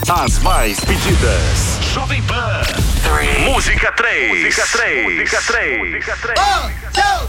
As mais pedidas. Jovem Pan. Música 3. Música 3. Música 3. Música 3. 1, 2,